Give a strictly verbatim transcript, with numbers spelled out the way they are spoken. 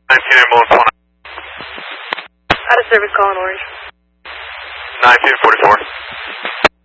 nineteen ambulance one. Out of service, calling Orange. nineteen forty-four.